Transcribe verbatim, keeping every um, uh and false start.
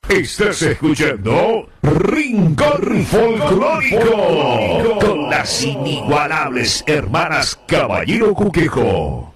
Estás escuchando Rincón Folclórico con las inigualables hermanas Caballero Cuquejo.